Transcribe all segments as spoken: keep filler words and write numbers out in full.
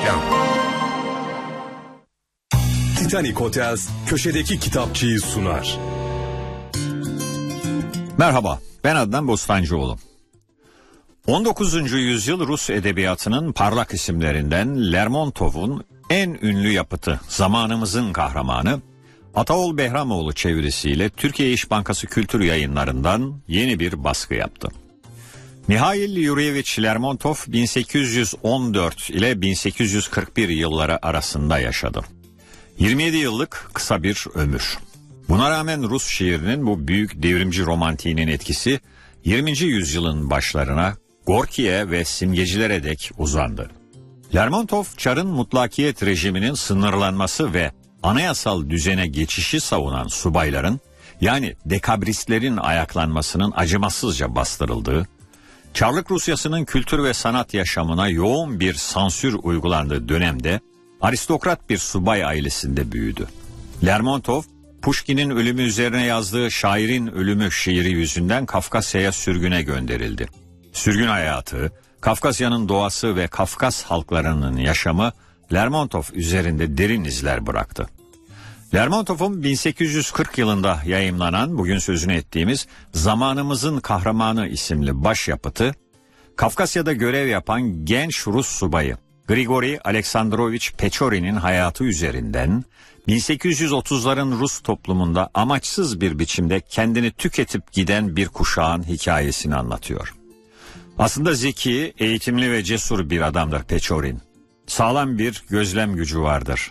Reklam. Titanic Hotels köşedeki kitapçıyı sunar. Merhaba, ben Adnan Bostancıoğlu. on dokuzuncu yüzyıl Rus edebiyatının parlak isimlerinden Lermontov'un en ünlü yapıtı Zamanımızın Kahramanı, Ataol Behramoğlu çevirisiyle Türkiye İş Bankası Kültür Yayınları'ndan yeni bir baskı yaptı. Mihail Yurevich Lermontov bin sekiz yüz on dört ile bin sekiz yüz kırk bir yılları arasında yaşadı. yirmi yedi yıllık kısa bir ömür. Buna rağmen Rus şiirinin bu büyük devrimci romantiğinin etkisi yirminci yüzyılın başlarına Gorki'ye ve simgecilere dek uzandı. Lermontov, Çar'ın mutlakiyet rejiminin sınırlanması ve anayasal düzene geçişi savunan subayların, yani dekabristlerin ayaklanmasının acımasızca bastırıldığı, Çarlık Rusyası'nın kültür ve sanat yaşamına yoğun bir sansür uygulandığı dönemde aristokrat bir subay ailesinde büyüdü. Lermontov, Pushkin'in ölümü üzerine yazdığı Şairin Ölümü şiiri yüzünden Kafkasya'ya sürgüne gönderildi. Sürgün hayatı, Kafkasya'nın doğası ve Kafkas halklarının yaşamı Lermontov üzerinde derin izler bıraktı. Lermontov'un bin sekiz yüz kırk yılında yayımlanan, bugün sözünü ettiğimiz Zamanımızın Kahramanı isimli başyapıtı, Kafkasya'da görev yapan genç Rus subayı Grigori Aleksandrovich Pechorin'in hayatı üzerinden bin sekiz yüz otuzların Rus toplumunda amaçsız bir biçimde kendini tüketip giden bir kuşağın hikayesini anlatıyor. Aslında zeki, eğitimli ve cesur bir adamdır Pechorin. Sağlam bir gözlem gücü vardır.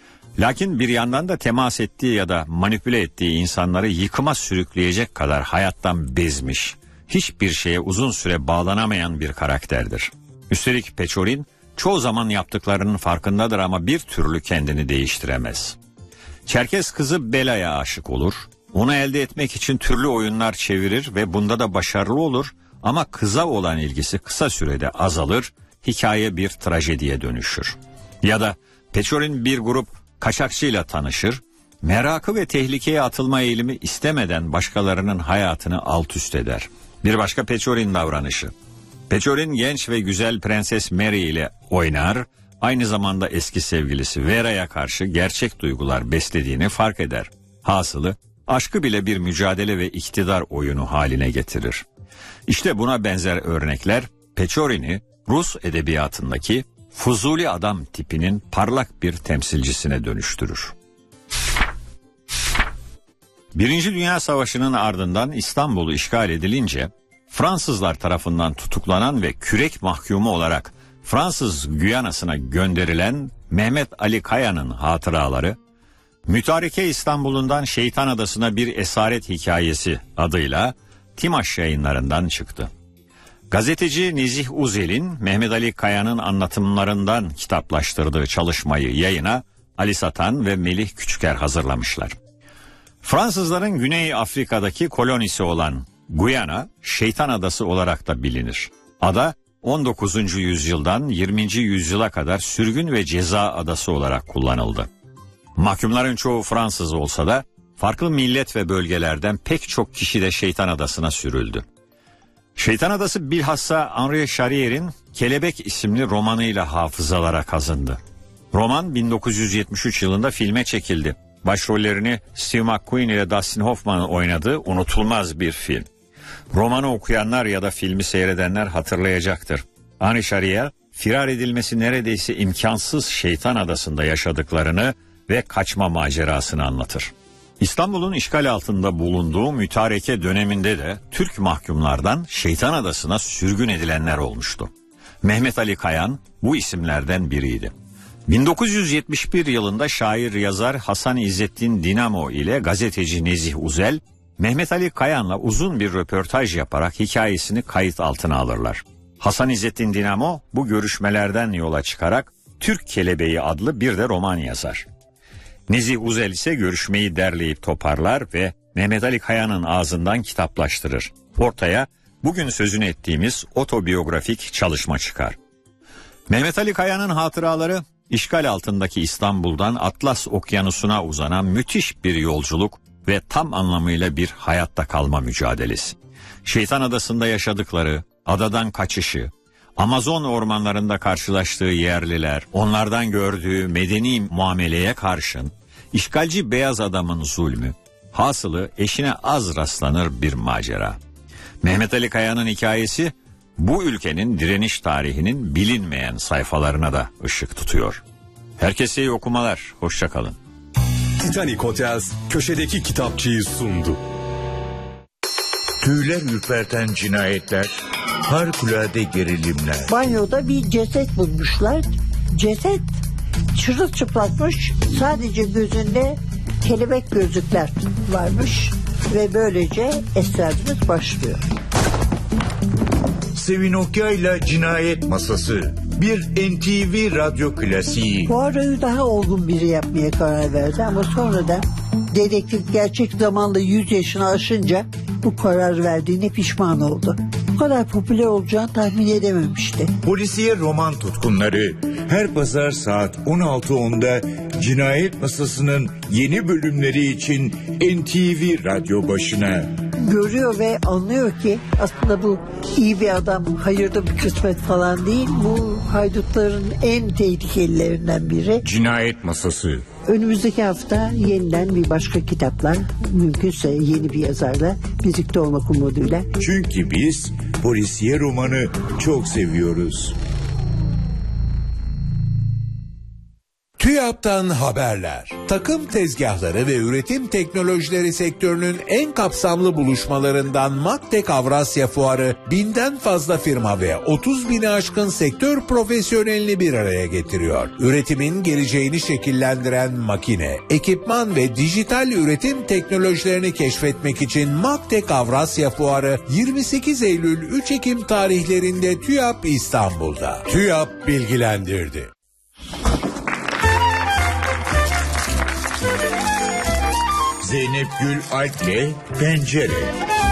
Lakin bir yandan da temas ettiği ya da manipüle ettiği insanları yıkıma sürükleyecek kadar hayattan bezmiş, hiçbir şeye uzun süre bağlanamayan bir karakterdir. Üstelik Pechorin çoğu zaman yaptıklarının farkındadır ama bir türlü kendini değiştiremez. Çerkes kızı Bela'ya aşık olur, onu elde etmek için türlü oyunlar çevirir ve bunda da başarılı olur ama kıza olan ilgisi kısa sürede azalır, hikaye bir trajediye dönüşür. Ya da Pechorin bir grup kaçakçıyla tanışır, merakı ve tehlikeye atılma eğilimi istemeden başkalarının hayatını alt üst eder. Bir başka Pechorin davranışı. Pechorin genç ve güzel Prenses Mary ile oynar, aynı zamanda eski sevgilisi Vera'ya karşı gerçek duygular beslediğini fark eder. Hasılı, aşkı bile bir mücadele ve iktidar oyunu haline getirir. İşte buna benzer örnekler Pechorin'i Rus edebiyatındaki Fuzuli adam tipinin parlak bir temsilcisine dönüştürür. Birinci Dünya Savaşı'nın ardından İstanbul'u işgal edilince Fransızlar tarafından tutuklanan ve kürek mahkumu olarak Fransız Güyanası'na gönderilen Mehmet Ali Kaya'nın hatıraları, Mütareke İstanbul'undan Şeytan Adası'na bir esaret hikayesi adıyla Timaş Yayınları'ndan çıktı. Gazeteci Nezih Uzel'in Mehmet Ali Kaya'nın anlatımlarından kitaplaştırdığı çalışmayı yayına Ali Satan ve Melih Küçüker hazırlamışlar. Fransızların Güney Afrika'daki kolonisi olan Guyana, Şeytan Adası olarak da bilinir. Ada on dokuzuncu yüzyıldan yirminci yüzyıla kadar sürgün ve ceza adası olarak kullanıldı. Mahkumların çoğu Fransız olsa da farklı millet ve bölgelerden pek çok kişi de Şeytan Adası'na sürüldü. Şeytan Adası bilhassa Henri Charrier'in Kelebek isimli romanıyla hafızalara kazındı. Roman bin dokuz yüz yetmiş üç yılında filme çekildi. Başrollerini Steve McQueen ile Dustin Hoffman'ın oynadığı unutulmaz bir film. Romanı okuyanlar ya da filmi seyredenler hatırlayacaktır. Henri Charrier, firar edilmesi neredeyse imkansız Şeytan Adası'nda yaşadıklarını ve kaçma macerasını anlatır. İstanbul'un işgal altında bulunduğu mütareke döneminde de Türk mahkumlardan Şeytan Adası'na sürgün edilenler olmuştu. Mehmet Ali Kayan bu isimlerden biriydi. bin dokuz yüz yetmiş bir yılında şair yazar Hasan İzzettin Dinamo ile gazeteci Nezih Uzel, Mehmet Ali Kayan'la uzun bir röportaj yaparak hikayesini kayıt altına alırlar. Hasan İzzettin Dinamo bu görüşmelerden yola çıkarak Türk Kelebeği adlı bir de roman yazar. Nezih Uzel ise görüşmeyi derleyip toparlar ve Mehmet Ali Kaya'nın ağzından kitaplaştırır. Ortaya bugün sözünü ettiğimiz otobiyografik çalışma çıkar. Mehmet Ali Kaya'nın hatıraları, işgal altındaki İstanbul'dan Atlas Okyanusu'na uzanan müthiş bir yolculuk ve tam anlamıyla bir hayatta kalma mücadelesi. Şeytan Adası'nda yaşadıkları, adadan kaçışı, Amazon ormanlarında karşılaştığı yerliler, onlardan gördüğü medeni muameleye karşın işgalci beyaz adamın zulmü, hasılı eşine az rastlanır bir macera. Mehmet Ali Kaya'nın hikayesi bu ülkenin direniş tarihinin bilinmeyen sayfalarına da ışık tutuyor. Herkese iyi okumalar, hoşça kalın. Titanic Hotels köşedeki kitapçıyı sundu. Tüyler ürperten cinayetler, harikulade gerilimler. Banyoda bir ceset bulmuşlar. Ceset çırılçıplakmış. Sadece gözünde kelebek gözlükler varmış. Ve böylece esrarımız başlıyor. Sevin Okyay'la Cinayet Masası, bir N T V radyo klasiği. Poirot'u daha olgun biri yapmaya karar verdi ama sonradan dedektif gerçek zamanlı yüz yaşını aşınca bu karar verdiğine pişman oldu. Bu kadar popüler olacağını tahmin edememişti. Polisiye roman tutkunları her pazar saat on altı onda Cinayet Masası'nın yeni bölümleri için N T V radyo başına. Görüyor ve anlıyor ki aslında bu iyi bir adam, hayırlı bir kısmet falan değil. Bu haydutların en tehlikelilerinden biri. Cinayet Masası. Önümüzdeki hafta yeniden bir başka kitaplar, mümkünse yeni bir yazarla birlikte olmak umuduyla. Çünkü biz polisiye romanı çok seviyoruz. TÜYAP'tan haberler. Takım tezgahları ve üretim teknolojileri sektörünün en kapsamlı buluşmalarından Maktek Avrasya Fuarı binden fazla firma ve otuz bini aşkın sektör profesyonelini bir araya getiriyor. Üretimin geleceğini şekillendiren makine, ekipman ve dijital üretim teknolojilerini keşfetmek için Maktek Avrasya Fuarı yirmi sekiz Eylül üç Ekim tarihlerinde TÜYAP İstanbul'da. TÜYAP bilgilendirdi. Zeynep Gül Alp'le Pencere.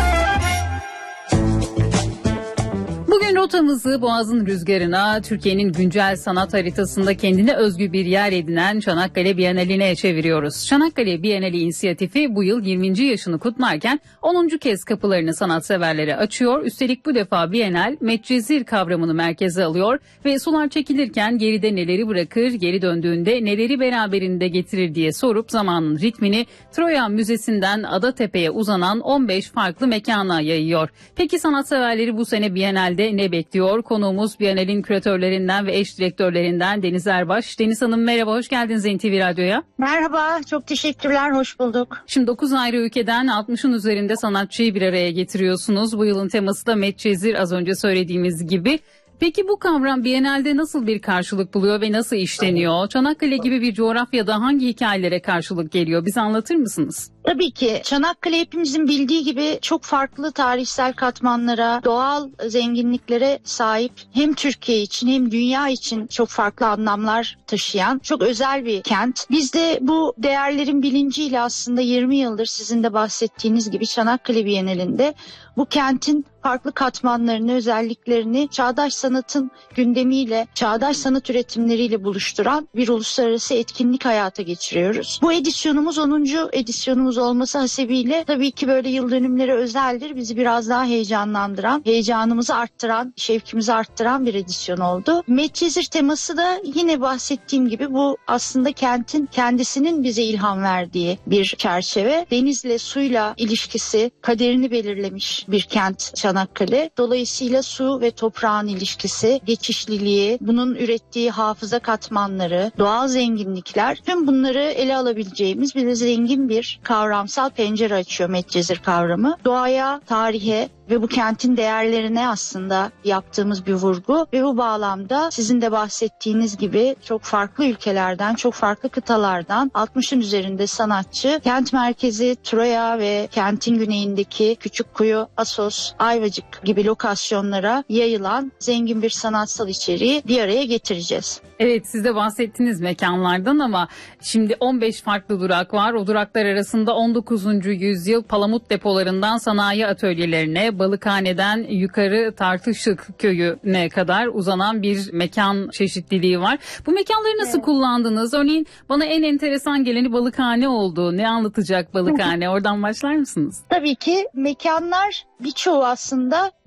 Bugün rotamızı Boğaz'ın rüzgarına, Türkiye'nin güncel sanat haritasında kendine özgü bir yer edinen Çanakkale Bienali'ne çeviriyoruz. Çanakkale Bienali inisiyatifi bu yıl yirminci yaşını kutlarken onuncu kez kapılarını sanatseverlere açıyor. Üstelik bu defa Bienal Medcezir kavramını merkeze alıyor ve sular çekilirken geride neleri bırakır, geri döndüğünde neleri beraberinde getirir diye sorup zamanın ritmini Troya Müzesi'nden Adatepe'ye uzanan on beş farklı mekana yayıyor. Peki sanatseverleri bu sene Bienal'de ne bekliyor? Konuğumuz Bienal'in küratörlerinden ve eş direktörlerinden Deniz Erbaş. Deniz Hanım merhaba, hoş geldiniz N T V Radyo'ya. Merhaba, çok teşekkürler, hoş bulduk. Şimdi dokuz ayrı ülkeden altmışın üzerinde sanatçıyı bir araya getiriyorsunuz. Bu yılın teması da Medcezir, az önce söylediğimiz gibi. Peki bu kavram Bienal'de nasıl bir karşılık buluyor ve nasıl işleniyor? Çanakkale gibi bir coğrafyada hangi hikayelere karşılık geliyor? Bize anlatır mısınız? Tabii ki. Çanakkale hepimizin bildiği gibi çok farklı tarihsel katmanlara, doğal zenginliklere sahip, hem Türkiye için hem dünya için çok farklı anlamlar taşıyan çok özel bir kent. Biz de bu değerlerin bilinciyle aslında yirmi yıldır sizin de bahsettiğiniz gibi Çanakkale Bienalinde bu kentin farklı katmanlarını, özelliklerini çağdaş sanatın gündemiyle, çağdaş sanat üretimleriyle buluşturan bir uluslararası etkinlik hayata geçiriyoruz. Bu edisyonumuz onuncu edisyonumuz olması hasebiyle tabii ki böyle yıl dönümleri özeldir. Bizi biraz daha heyecanlandıran, heyecanımızı arttıran, şevkimizi arttıran bir edisyon oldu. Medcezir teması da yine bahsettiğim gibi bu aslında kentin kendisinin bize ilham verdiği bir çerçeve. Denizle, suyla ilişkisi kaderini belirlemiş bir kent Çanakkale. Dolayısıyla su ve toprağın ilişkisi, geçişliliği, bunun ürettiği hafıza katmanları, doğal zenginlikler, tüm bunları ele alabileceğimiz bir zengin bir kavramsal pencere açıyor Medcezir kavramı. Doğaya, tarihe ve bu kentin değerlerine aslında yaptığımız bir vurgu ve bu bağlamda sizin de bahsettiğiniz gibi çok farklı ülkelerden, çok farklı kıtalardan altmışın üzerinde sanatçı kent merkezi Troya ve kentin güneyindeki Küçükkuyu, Assos, Ayvacık gibi lokasyonlara yayılan zengin bir sanatsal içeriği bir araya getireceğiz. Evet, siz de bahsettiğiniz mekanlardan ama şimdi on beş farklı durak var. O duraklar arasında on dokuzuncu yüzyıl palamut depolarından sanayi atölyelerine, Balıkhane'den yukarı Tartışık köyüne kadar uzanan bir mekan çeşitliliği var. Bu mekanları nasıl evet. kullandınız? Örneğin bana en enteresan geleni Balıkhane oldu. Ne anlatacak Balıkhane? Oradan başlar mısınız? Tabii ki mekanlar birçoğu aslında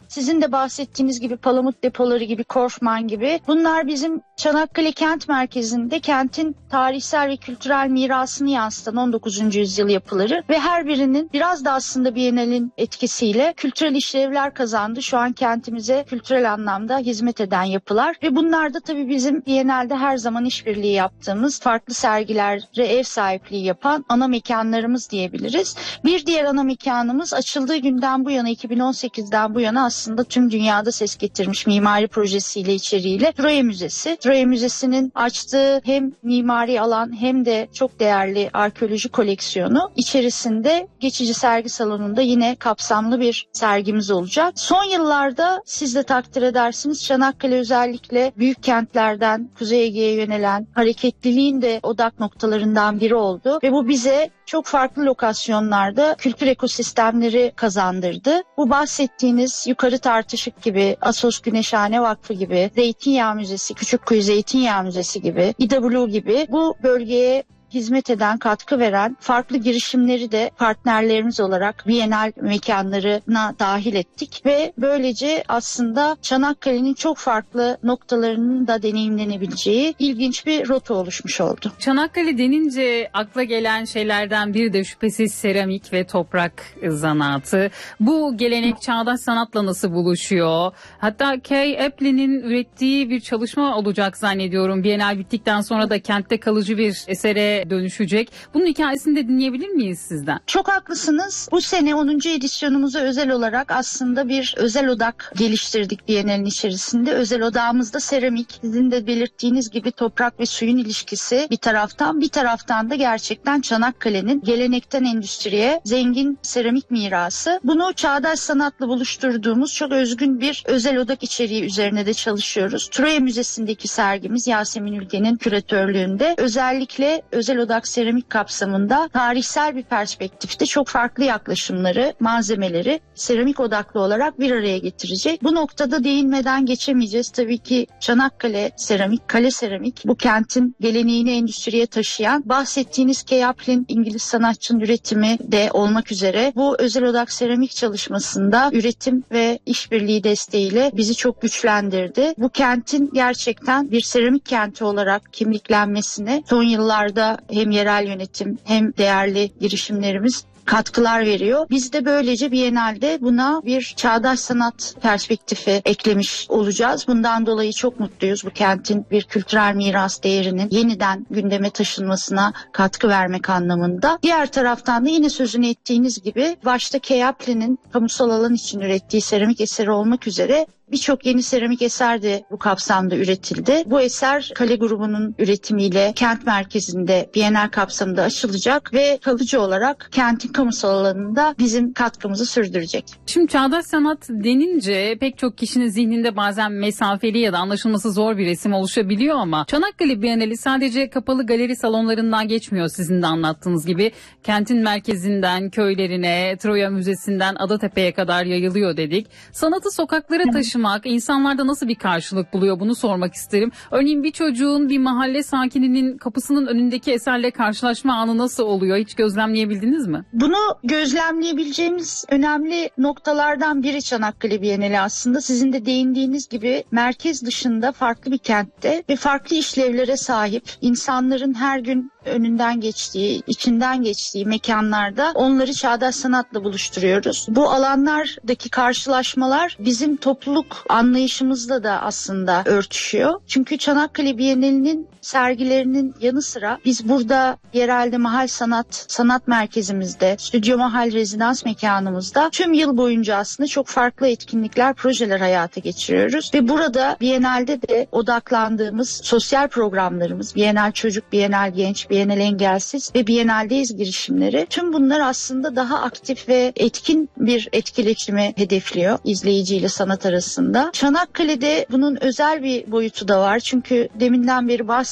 sizin de bahsettiğiniz gibi palamut depoları gibi, Korfman gibi, bunlar bizim Çanakkale kent merkezinde kentin tarihsel ve kültürel mirasını yansıtan on dokuzuncu yüzyıl yapıları ve her birinin biraz da aslında Bienal'in etkisiyle kültürel işlevler kazandı. Şu an kentimize kültürel anlamda hizmet eden yapılar ve bunlar da tabii bizim Bienal'de her zaman işbirliği yaptığımız, farklı sergilere ev sahipliği yapan ana mekanlarımız diyebiliriz. Bir diğer ana mekanımız açıldığı günden bu yana, iki bin on sekizden bu yana aslında tüm dünyada ses getirmiş mimari projesiyle, içeriğiyle Troya Müzesi. Troya Müzesi'nin açtığı hem mimari alan hem de çok değerli arkeoloji koleksiyonu içerisinde geçici sergi salonunda yine kapsamlı bir sergimiz olacak. Son yıllarda siz de takdir edersiniz, Çanakkale özellikle büyük kentlerden Kuzey Ege'ye yönelen hareketliliğin de odak noktalarından biri oldu ve bu bize çok farklı lokasyonlarda kültür ekosistemleri kazandırdı. Bu bahsettiğiniz Yukarı Tartışık gibi, Assos Güneşhane Vakfı gibi, Zeytinyağı Müzesi, Küçükkuyu Zeytinyağı Müzesi gibi, İ W gibi bu bölgeye hizmet eden, katkı veren farklı girişimleri de partnerlerimiz olarak Bienal mekanlarına dahil ettik ve böylece aslında Çanakkale'nin çok farklı noktalarının da deneyimlenebileceği ilginç bir rota oluşmuş oldu. Çanakkale denince akla gelen şeylerden biri de şüphesiz seramik ve toprak zanaatı. Bu gelenek çağdaş sanatla nasıl buluşuyor? Hatta Kay Aplin'in ürettiği bir çalışma olacak zannediyorum. Bienal bittikten sonra da kentte kalıcı bir esere dönüşecek. Bunun hikayesini de dinleyebilir miyiz sizden? Çok haklısınız. Bu sene onuncu edisyonumuza özel olarak aslında bir özel odak geliştirdik Bienal'in içerisinde. Özel odağımızda seramik, sizin de belirttiğiniz gibi toprak ve suyun ilişkisi bir taraftan, bir taraftan da gerçekten Çanakkale'nin gelenekten endüstriye zengin seramik mirası. Bunu çağdaş sanatla buluşturduğumuz çok özgün bir özel odak içeriği üzerine de çalışıyoruz. Troya Müzesi'ndeki sergimiz Yasemin Ülgen'in küratörlüğünde özellikle özel odak seramik kapsamında tarihsel bir perspektifte çok farklı yaklaşımları, malzemeleri seramik odaklı olarak bir araya getirecek. Bu noktada değinmeden geçemeyeceğiz. Tabii ki Çanakkale seramik, kale seramik bu kentin geleneğini endüstriye taşıyan, bahsettiğiniz Kay Aplin İngiliz sanatçının üretimi de olmak üzere bu özel odak seramik çalışmasında üretim ve işbirliği desteğiyle bizi çok güçlendirdi. Bu kentin gerçekten bir seramik kenti olarak kimliklenmesine son yıllarda hem yerel yönetim hem değerli girişimlerimiz katkılar veriyor. Biz de böylece Bienal'de buna bir çağdaş sanat perspektifi eklemiş olacağız. Bundan dolayı çok mutluyuz. Bu kentin bir kültürel miras değerinin yeniden gündeme taşınmasına katkı vermek anlamında. Diğer taraftan da yine sözünü ettiğiniz gibi başta Kay Aplin'in kamusal alan için ürettiği seramik eseri olmak üzere birçok yeni seramik eser de bu kapsamda üretildi. Bu eser Kale grubunun üretimiyle kent merkezinde Bienal kapsamında açılacak ve kalıcı olarak kentin kamusal alanında bizim katkımızı sürdürecek. Şimdi çağdaş sanat denince pek çok kişinin zihninde bazen mesafeli ya da anlaşılması zor bir resim oluşabiliyor ama Çanakkale Bienali sadece kapalı galeri salonlarından geçmiyor, sizin de anlattığınız gibi. Kentin merkezinden köylerine, Troya Müzesi'nden Adatepe'ye kadar yayılıyor dedik. Sanatı sokaklara taşımak insanlarda nasıl bir karşılık buluyor, bunu sormak isterim. Örneğin bir çocuğun bir mahalle sakininin kapısının önündeki eserle karşılaşma anı nasıl oluyor? Hiç gözlemleyebildiniz mi? Bunu gözlemleyebileceğimiz önemli noktalardan biri Çanakkale Bienali aslında. Sizin de değindiğiniz gibi merkez dışında farklı bir kentte ve farklı işlevlere sahip insanların her gün önünden geçtiği, içinden geçtiği mekanlarda onları çağdaş sanatla buluşturuyoruz. Bu alanlardaki karşılaşmalar bizim topluluk anlayışımızla da aslında örtüşüyor. Çünkü Çanakkale Bienali'nin sergilerinin yanı sıra biz burada yerelde mahal sanat, sanat merkezimizde, Stüdyo Mahal rezidans mekanımızda tüm yıl boyunca aslında çok farklı etkinlikler, projeler hayata geçiriyoruz. Ve burada Bienal'de de odaklandığımız sosyal programlarımız, Bienal Çocuk, Bienal Genç, Bienal Engelsiz ve Bienal'deyiz girişimleri. Tüm bunlar aslında daha aktif ve etkin bir etkileşimi hedefliyor izleyiciyle sanat arasında. Çanakkale'de bunun özel bir boyutu da var. Çünkü deminden beri bahsettiğim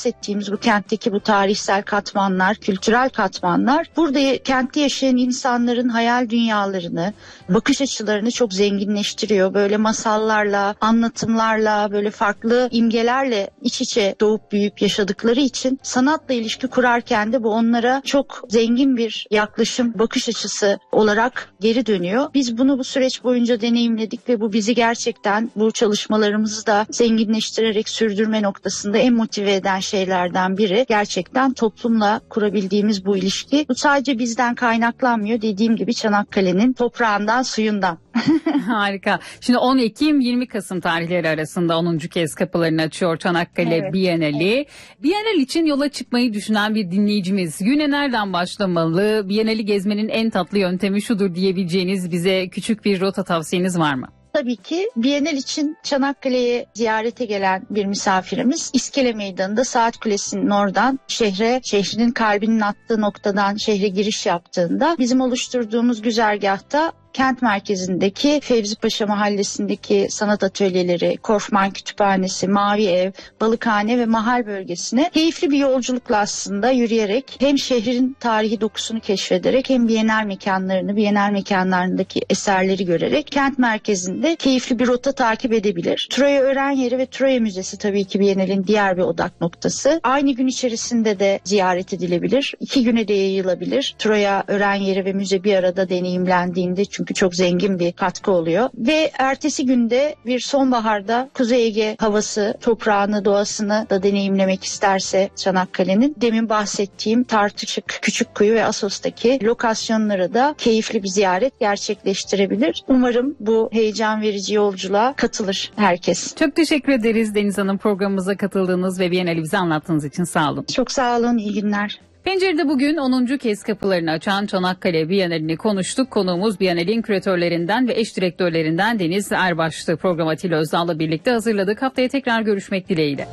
bahsettiğimiz bu kentteki bu tarihsel katmanlar, kültürel katmanlar burada kentte yaşayan insanların hayal dünyalarını, bakış açılarını çok zenginleştiriyor. Böyle masallarla, anlatımlarla, böyle farklı imgelerle iç içe doğup büyüyüp yaşadıkları için sanatla ilişki kurarken de bu onlara çok zengin bir yaklaşım, bakış açısı olarak geri dönüyor. Biz bunu bu süreç boyunca deneyimledik ve bu bizi gerçekten bu çalışmalarımızı da zenginleştirerek sürdürme noktasında en motive eden şeylerden biri. Gerçekten toplumla kurabildiğimiz bu ilişki. Bu sadece bizden kaynaklanmıyor. Dediğim gibi Çanakkale'nin toprağından, suyundan. Harika. Şimdi on Ekim yirmi Kasım tarihleri arasında onuncu kez kapılarını açıyor Çanakkale Evet. Bienali. Bienal için yola çıkmayı düşünen bir dinleyicimiz güne nereden başlamalı? Bienali gezmenin en tatlı yöntemi şudur diyebileceğiniz bize küçük bir rota tavsiyeniz var mı? Tabii ki Bienal için Çanakkale'ye ziyarete gelen bir misafirimiz İskele Meydanı'nda Saat Kulesi'nin oradan şehre, şehrinin kalbinin attığı noktadan şehre giriş yaptığında bizim oluşturduğumuz güzergahta kent merkezindeki Fevzi Paşa Mahallesi'ndeki sanat atölyeleri, Korfman Kütüphanesi, Mavi Ev, Balıkhane ve Mahal bölgesine keyifli bir yolculukla aslında yürüyerek hem şehrin tarihi dokusunu keşfederek hem Bienal mekanlarını, Bienal mekanlarındaki eserleri görerek kent merkezinde keyifli bir rota takip edebilir. Troya Ören Yeri ve Troya Müzesi tabii ki Bienal'in diğer bir odak noktası. Aynı gün içerisinde de ziyaret edilebilir. İki güne de yayılabilir. Troya Ören Yeri ve müze bir arada deneyimlendiğinde çünkü Çünkü çok zengin bir katkı oluyor. Ve ertesi günde bir sonbaharda Kuzey Ege havası, toprağını, doğasını da deneyimlemek isterse Çanakkale'nin demin bahsettiğim Tartışık, Küçükkuyu ve Assos'taki lokasyonlara da keyifli bir ziyaret gerçekleştirebilir. Umarım bu heyecan verici yolculuğa katılır herkes. Çok teşekkür ederiz Deniz Hanım, programımıza katıldığınız ve Bienali bize anlattığınız için sağ olun. Çok sağ olun, iyi günler. Pencere'de bugün onuncu kez kapılarını açan Çanakkale Bienalini konuştuk. Konuğumuz Bienal'in küratörlerinden ve eş direktörlerinden Deniz Erbaş'tı. Programı Atilla Özdağ'la birlikte hazırladık. Haftaya tekrar görüşmek dileğiyle.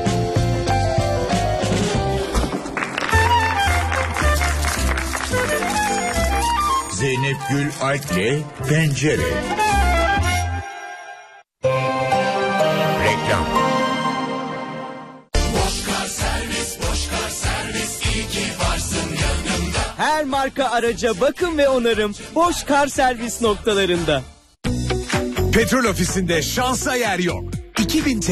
Zeynep Gül Alp'le Pencere. Reklam. Her marka araca bakım ve onarım Boş Kar Servis noktalarında. Petrol ofisinde şansa yer yok. iki bin